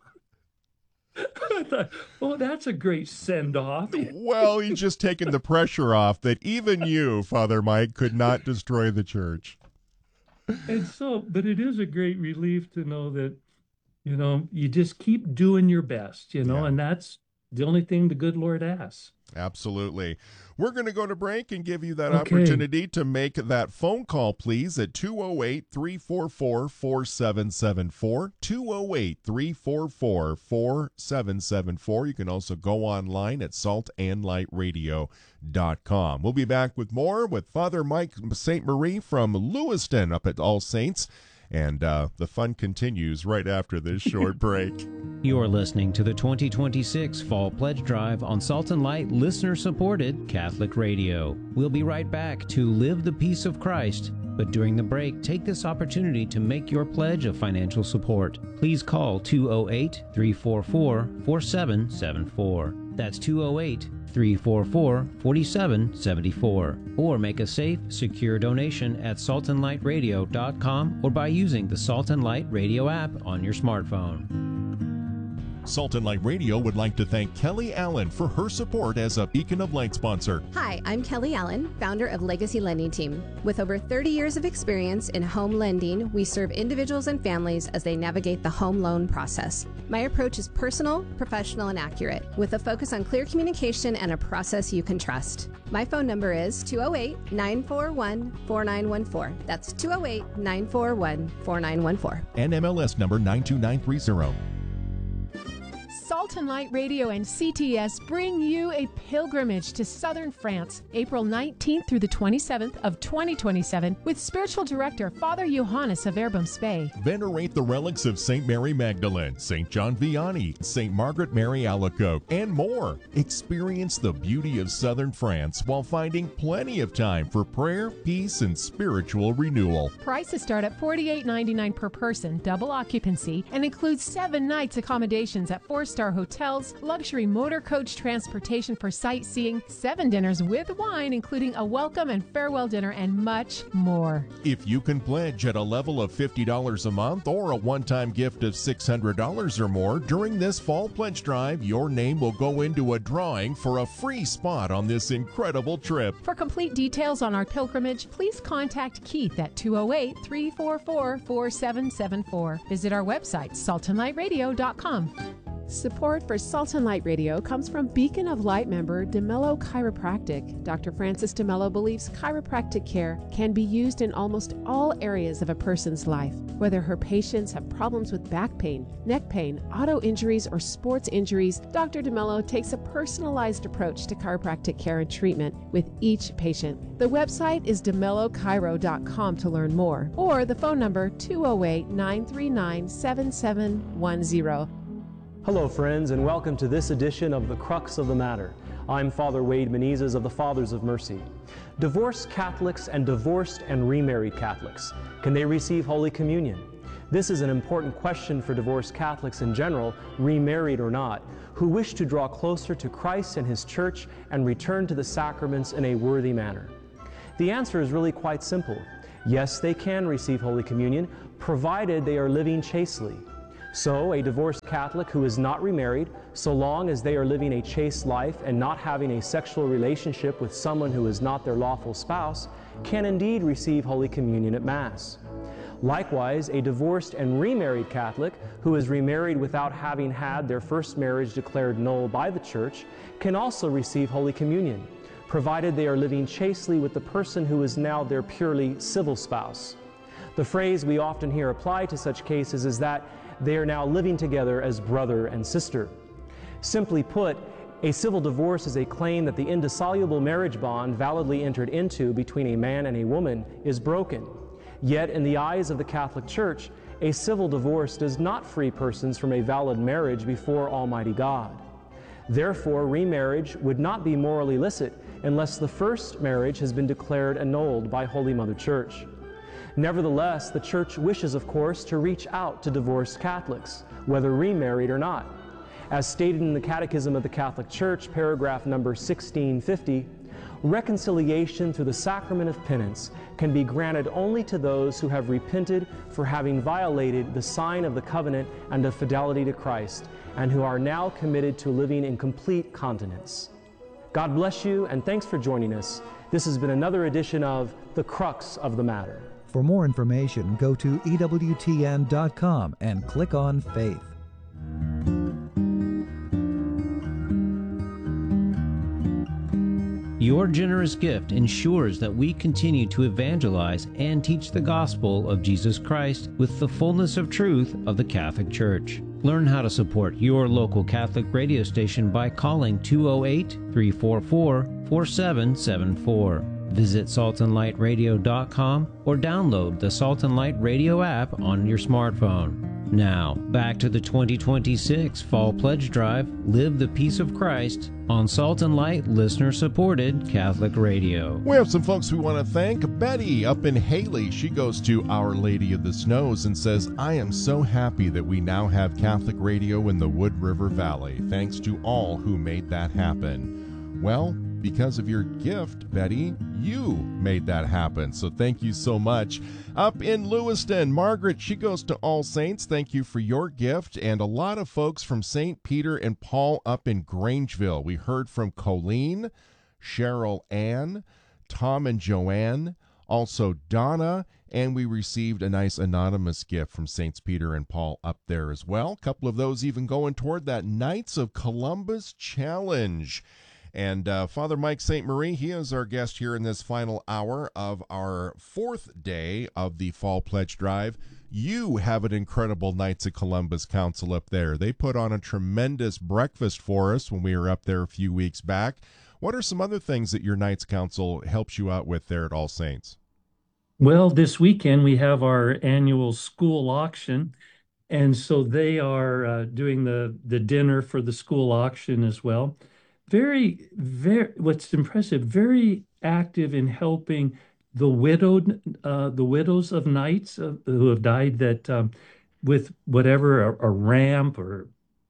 I thought, oh, that's a great send-off. Well, he's just taken the pressure off that even you, Father Mike, could not destroy the church. And so, but it is a great relief to know that, you know, you just keep doing your best, you know, yeah. And that's the only thing the good Lord asks. Absolutely. We're going to go to break and give you that okay. opportunity to make that phone call, please, at two oh eight, three four four, four seven seven four, two oh eight, three four four, four seven seven four. You can also go online at salt and light radio dot com. We'll be back with more with Father Mike Saint Marie from Lewiston up at All Saints. And uh, the fun continues right after this short break. You're listening to the twenty twenty-six Fall Pledge Drive on Salt and Light listener-supported Catholic Radio. We'll be right back to Live the Peace of Christ. But during the break, take this opportunity to make your pledge of financial support. Please call two oh eight, three four four, four seven seven four. That's two oh eight, three four four, four seven seven four. Or make a safe, secure donation at salt and light radio dot com or by using the Salt and Light Radio app on your smartphone. Salt and Light Radio would like to thank Kelly Allen for her support as a Beacon of Light sponsor. Hi, I'm Kelly Allen, founder of Legacy Lending Team. With over thirty years of experience in home lending, we serve individuals and families as they navigate the home loan process. My approach is personal, professional, and accurate, with a focus on clear communication and a process you can trust. My phone number is two oh eight, nine four one, four nine one four. That's two oh eight, nine four one, four nine one four. N M L S number nine two nine three zero. Salt and Light Radio and C T S bring you a pilgrimage to southern France, April nineteenth through the twenty-seventh of twenty twenty-seven, with spiritual director Father Johannes of Erboom-Spey. Venerate the relics of Saint Mary Magdalene, Saint John Vianney, Saint Margaret Mary Alacoque, and more. Experience the beauty of southern France while finding plenty of time for prayer, peace, and spiritual renewal. Prices start at forty-eight ninety-nine per person, double occupancy, and includes seven nights accommodations at four-star hotels, luxury motor coach transportation for sightseeing, seven dinners with wine, including a welcome and farewell dinner, and much more. If you can pledge at a level of fifty dollars a month or a one-time gift of six hundred dollars or more during this fall pledge drive, your name will go into a drawing for a free spot on this incredible trip. For complete details on our pilgrimage, please contact Keith at two oh eight, three four four, four seven seven four. Visit our website, salt and light radio dot com. Support for Salt and Light Radio comes from Beacon of Light member DeMello Chiropractic. Doctor Francis DeMello believes chiropractic care can be used in almost all areas of a person's life. Whether her patients have problems with back pain, neck pain, auto injuries, or sports injuries, Doctor DeMello takes a personalized approach to chiropractic care and treatment with each patient. The website is de mello chiro dot com to learn more, or the phone number two oh eight, nine three nine, seven seven one zero. Hello, friends, and welcome to this edition of The Crux of the Matter. I'm Father Wade Menezes of the Fathers of Mercy. Divorced Catholics and divorced and remarried Catholics, can they receive Holy Communion? This is an important question for divorced Catholics in general, remarried or not, who wish to draw closer to Christ and His Church and return to the sacraments in a worthy manner. The answer is really quite simple. Yes, they can receive Holy Communion, provided they are living chastely. So, a divorced Catholic who is not remarried, so long as they are living a chaste life and not having a sexual relationship with someone who is not their lawful spouse, can indeed receive Holy Communion at Mass. Likewise, a divorced and remarried Catholic who is remarried without having had their first marriage declared null by the Church can also receive Holy Communion, provided they are living chastely with the person who is now their purely civil spouse. The phrase we often hear applied to such cases is that they are now living together as brother and sister. Simply put, a civil divorce is a claim that the indissoluble marriage bond validly entered into between a man and a woman is broken. Yet, in the eyes of the Catholic Church, a civil divorce does not free persons from a valid marriage before Almighty God. Therefore, remarriage would not be morally licit unless the first marriage has been declared annulled by Holy Mother Church. Nevertheless, the Church wishes, of course, to reach out to divorced Catholics, whether remarried or not. As stated in the Catechism of the Catholic Church, paragraph number sixteen fifty, reconciliation through the sacrament of penance can be granted only to those who have repented for having violated the sign of the covenant and of fidelity to Christ, and who are now committed to living in complete continence. God bless you, and thanks for joining us. This has been another edition of The Crux of the Matter. For more information, go to E W T N dot com and click on Faith. Your generous gift ensures that we continue to evangelize and teach the gospel of Jesus Christ with the fullness of truth of the Catholic Church. Learn how to support your local Catholic radio station by calling two oh eight, three four four, four seven seven four. Visit salt and light radio dot com or download the Salt and Light Radio app on your smartphone. Now, back to the twenty twenty-six Fall Pledge Drive, Live the Peace of Christ, on Salt and Light listener-supported Catholic Radio. We have some folks we want to thank. Betty up in Haley, she goes to Our Lady of the Snows and says, I am so happy that we now have Catholic radio in the Wood River Valley. Thanks to all who made that happen. Well, because of your gift, Betty, you made that happen. So thank you so much. Up in Lewiston, Margaret, she goes to All Saints. Thank you for your gift. And a lot of folks from Saint Peter and Paul up in Grangeville. We heard from Colleen, Cheryl Ann, Tom and Joanne, also Donna, and we received a nice anonymous gift from Saints Peter and Paul up there as well. A couple of those even going toward that Knights of Columbus Challenge. And uh, Father Mike Saint Marie, he is our guest here in this final hour of our fourth day of the Fall Pledge Drive. You have an incredible Knights of Columbus Council up there. They put on a tremendous breakfast for us when we were up there a few weeks back. What are some other things that your Knights Council helps you out with there at All Saints? Well, this weekend we have our annual school auction. And so they are uh, doing the, the dinner for the school auction as well. Very, very, what's impressive, very active in helping the widowed, uh, the widows of knights uh, who have died that um, with whatever, a, a ramp or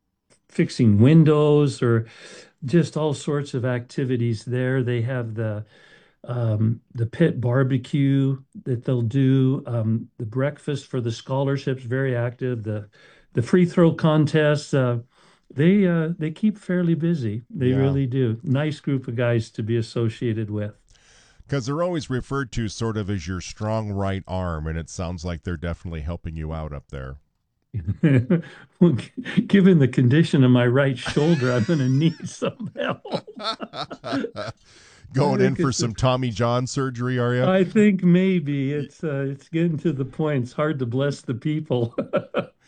fixing windows or just all sorts of activities there. They have the um, the pit barbecue that they'll do, um, the breakfast for the scholarships, very active, the, the free throw contests, uh, They uh, they keep fairly busy. They Yeah. really do. Nice group of guys to be associated with. Because they're always referred to sort of as your strong right arm, and it sounds like they're definitely helping you out up there. Well, g- given the condition of my right shoulder, I'm going to need some help. Going I in think for it's some Tommy John surgery, are you? I think maybe it's uh, it's getting to the point. It's hard to bless the people.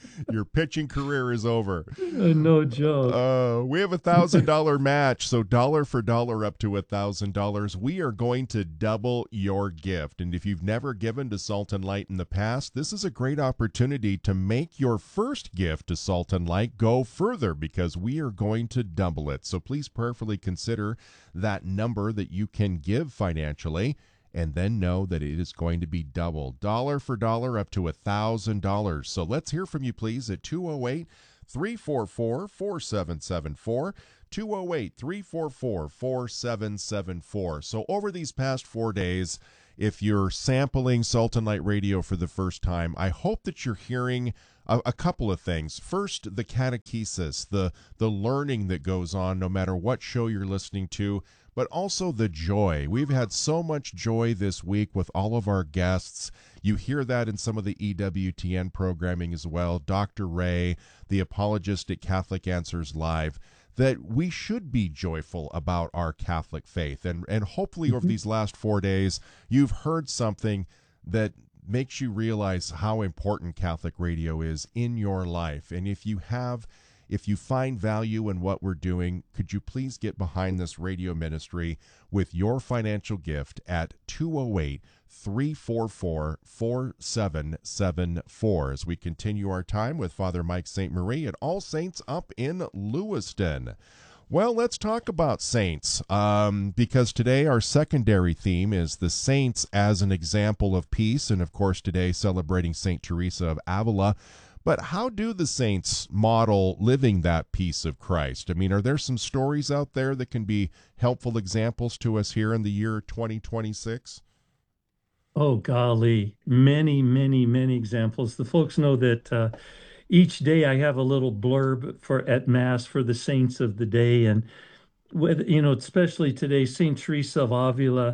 Your pitching career is over. Uh, no joke. Uh, we have a thousand dollar match, so dollar for dollar up to a thousand dollars. We are going to double your gift, and if you've never given to Salt and Light in the past, this is a great opportunity to make your first gift to Salt and Light go further, because we are going to double it. So please prayerfully consider that number that you can give financially, and then know that it is going to be double, dollar for dollar up to a thousand dollars. So let's hear from you, please, at two oh eight, three four four, four seven seven four, two oh eight, three four four, four seven seven four. So over these past four days, if you're sampling Salt and Light Radio for the first time, I hope that you're hearing a, a couple of things. First, the catechesis, the, the learning that goes on no matter what show you're listening to, but also the joy. We've had so much joy this week with all of our guests. You hear that in some of the E W T N programming as well. Doctor Ray, the apologist at Catholic Answers Live, that we should be joyful about our Catholic faith. And, and hopefully mm-hmm. over these last four days, you've heard something that makes you realize how important Catholic radio is in your life. And if you have If you find value in what we're doing, could you please get behind this radio ministry with your financial gift at two oh eight, three four four, four seven seven four as we continue our time with Father Mike Saint Marie at All Saints up in Lewiston. Well, let's talk about saints, um, because today our secondary theme is the saints as an example of peace, and of course today celebrating Saint Teresa of Avila. But how do the saints model living that peace of Christ? I mean, are there some stories out there that can be helpful examples to us here in the year twenty twenty-six? Oh, golly, many, many, many examples. The folks know that uh, each day I have a little blurb for at Mass for the saints of the day. And, with, you know, especially today, Saint Teresa of Avila,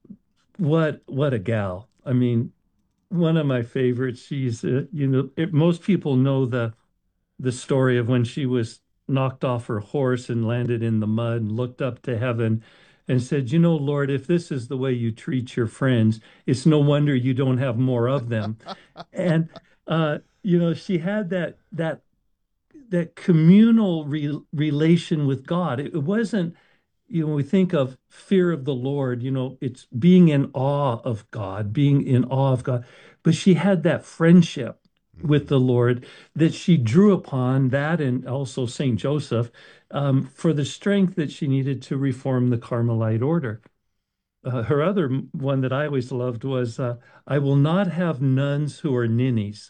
what, what a gal. I mean, one of my favorites. She's, uh, you know, it, most people know the the story of when she was knocked off her horse and landed in the mud and looked up to heaven and said, you know, Lord, if this is the way you treat your friends, it's no wonder you don't have more of them. And, uh, you know, she had that that that communal re- relation with God. It, it wasn't, you know, when we think of fear of the Lord, you know, it's being in awe of God, being in awe of God. But she had that friendship with the Lord that she drew upon, that and also Saint Joseph, um, for the strength that she needed to reform the Carmelite order. Uh, her other one that I always loved was, uh, I will not have nuns who are ninnies.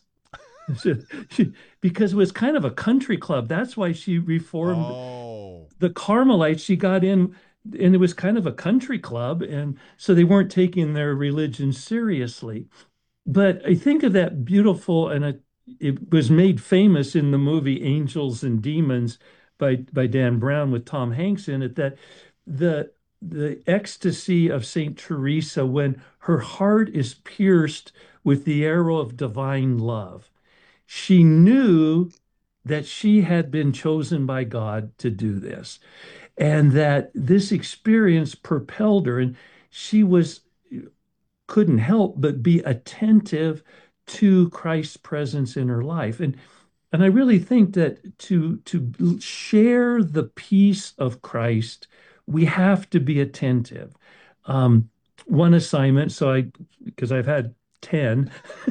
she, because it was kind of a country club. That's why she reformed oh. the Carmelites. She got in, and it was kind of a country club, and so they weren't taking their religion seriously. But I think of that beautiful, and it, it was made famous in the movie Angels and Demons by by Dan Brown with Tom Hanks in it, that the the ecstasy of Saint Teresa when her heart is pierced with the arrow of divine love. She knew that she had been chosen by God to do this, and that this experience propelled her, and she was couldn't help but be attentive to Christ's presence in her life. And and I really think that to to share the peace of Christ, we have to be attentive. Um, one assignment, so I, because I've had ten,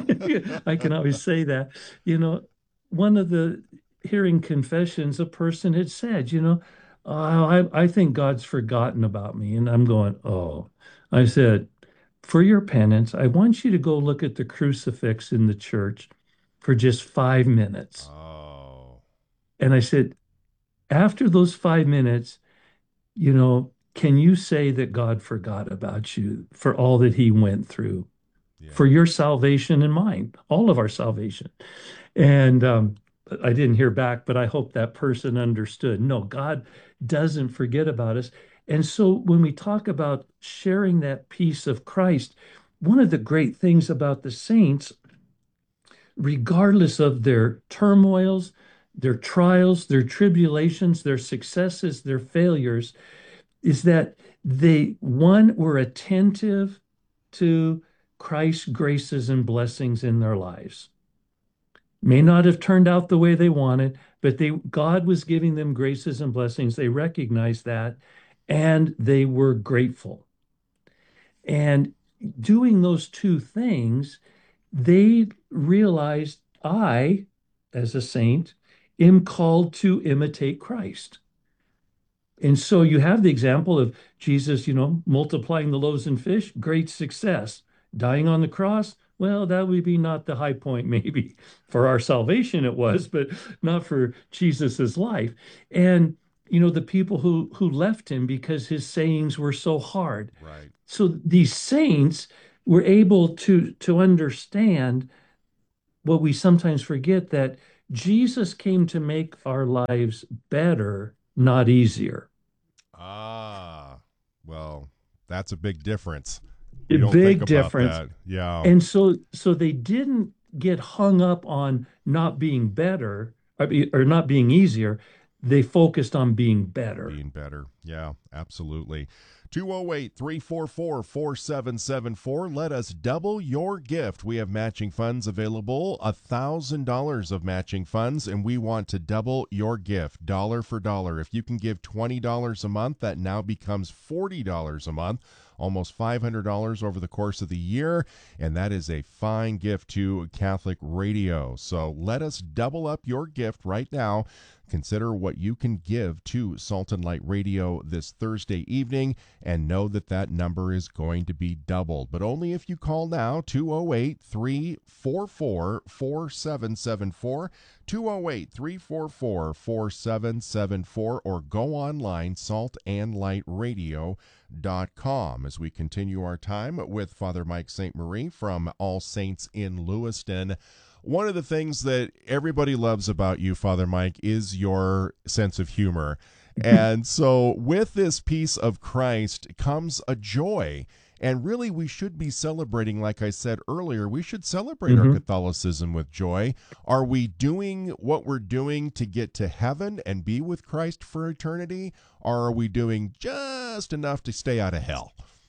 I can always say that, you know, one of the hearing confessions, a person had said, you know, oh, I, I think God's forgotten about me. And I'm going, oh, I said, for your penance, I want you to go look at the crucifix in the church for just five minutes. Oh. And I said, after those five minutes, you know, can you say that God forgot about you for all that he went through, yeah. for your salvation and mine, all of our salvation? And um, I didn't hear back, but I hope that person understood. No, God doesn't forget about us. And so when we talk about sharing that peace of Christ, one of the great things about the saints, regardless of their turmoils, their trials, their tribulations, their successes, their failures, is that they, one, were attentive to Christ's graces and blessings in their lives. may not have turned out the way they wanted, but they God was giving them graces and blessings. They recognized that, and they were grateful. And doing those two things, they realized, I, as a saint, am called to imitate Christ. And so you have the example of Jesus, you know, multiplying the loaves and fish, great success. Dying on the cross, well, that would be not the high point, maybe. For our salvation it was, but not for Jesus's life. And, you know, the people who, who left him because his sayings were so hard. Right. So these saints were able to, to understand what we sometimes forget, that Jesus came to make our lives better, not easier. Ah, well, that's a big difference. A don't big think about difference. that. Yeah. And so so they didn't get hung up on not being better or, be- or not being easier. They focused on being better. Being better. Yeah, absolutely. two oh eight, three four four, four seven seven four. Let us double your gift. We have matching funds available, one thousand dollars of matching funds, and we want to double your gift, dollar for dollar. If you can give twenty dollars a month, that now becomes forty dollars a month, almost five hundred dollars over the course of the year, and that is a fine gift to Catholic Radio. So let us double up your gift right now. Consider what you can give to Salt and Light Radio this Thursday evening, and know that that number is going to be doubled. But only if you call now, two oh eight, three four four, four seven seven four, two oh eight, three four four, four seven seven four, or go online, salt and light radio dot com. As we continue our time with Father Mike Saint Marie from All Saints in Lewiston. One of the things that everybody loves about you, Father Mike, is your sense of humor. And so with this piece of Christ comes a joy. And really, we should be celebrating, like I said earlier, we should celebrate Mm-hmm. our Catholicism with joy. Are we doing what we're doing to get to heaven and be with Christ for eternity? Or are we doing just enough to stay out of hell?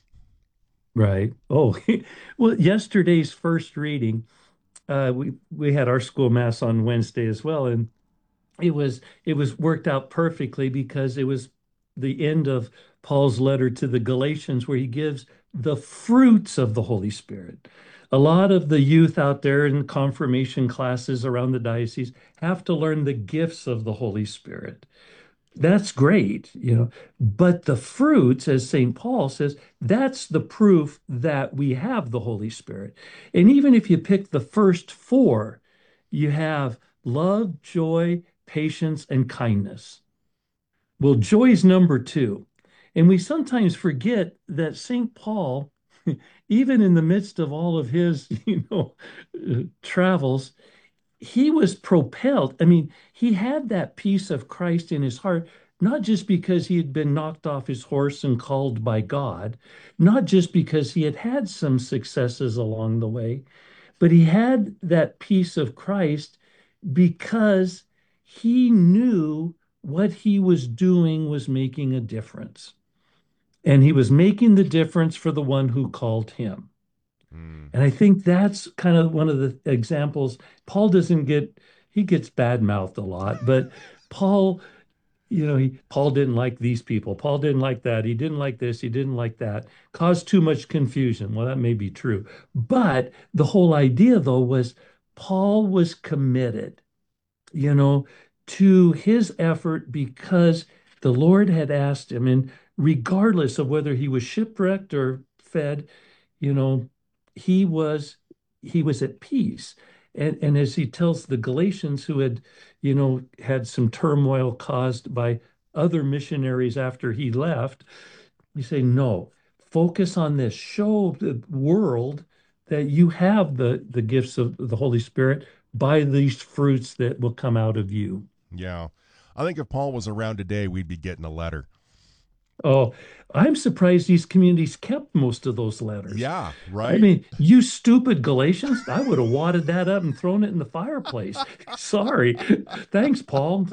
Right. Oh, well, yesterday's first reading, uh, we we had our school mass on Wednesday as well, and it was it was worked out perfectly because it was the end of Paul's letter to the Galatians, where he gives the fruits of the Holy Spirit. A lot of the youth out there in confirmation classes around the diocese have to learn the gifts of the Holy Spirit. That's great, you know, but the fruits, as Saint Paul says, that's the proof that we have the Holy Spirit. And even if you pick the first four, you have love, joy, patience, and kindness. Well, joy is number two. And we sometimes forget that Saint Paul, even in the midst of all of his, you know, uh, travels, he was propelled. I mean, he had that peace of Christ in his heart, not just because he had been knocked off his horse and called by God, not just because he had had some successes along the way, but he had that peace of Christ because he knew what he was doing was making a difference. And he was making the difference for the one who called him. And I think that's kind of one of the examples. Paul doesn't get, he gets bad-mouthed a lot, but Paul, you know, he, Paul didn't like these people. Paul didn't like that. He didn't like this. He didn't like that. Caused too much confusion. Well, that may be true. But the whole idea, though, was Paul was committed, you know, to his effort because the Lord had asked him, and regardless of whether he was shipwrecked or fed, you know, he was he was at peace. And, and as he tells the Galatians who had, you know, had some turmoil caused by other missionaries after he left, you say, no, focus on this. Show the world that you have the, the gifts of the Holy Spirit by these fruits that will come out of you. Yeah. I think if Paul was around today, we'd be getting a letter. Oh, I'm surprised these communities kept most of those letters. Yeah, right. I mean, you stupid Galatians, I would have wadded that up and thrown it in the fireplace. Sorry. Thanks, Paul.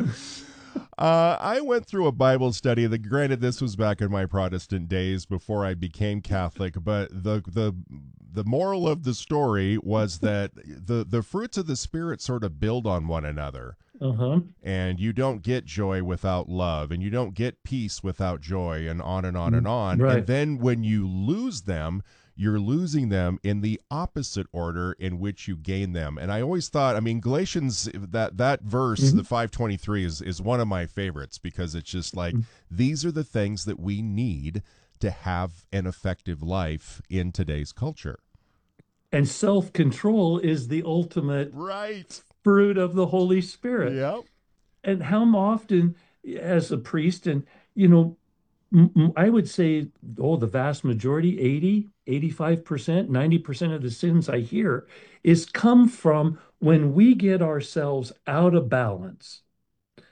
Uh, I went through a Bible study. The, granted, this was back in my Protestant days before I became Catholic, but the the the moral of the story was that the the fruits of the Spirit sort of build on one another. Uh-huh. And you don't get joy without love, and you don't get peace without joy, and on and on and on. Right. And then when you lose them, you're losing them in the opposite order in which you gain them. And I always thought, I mean, Galatians, that that verse, mm-hmm. the five twenty-three, is, is one of my favorites, because it's just like, mm-hmm. these are the things that we need to have an effective life in today's culture. And self-control is the ultimate right fruit of the Holy Spirit. Yep. And how often, as a priest, and, you know, m- I would say, oh, the vast majority, eighty, eighty-five percent, ninety percent of the sins I hear is come from when we get ourselves out of balance.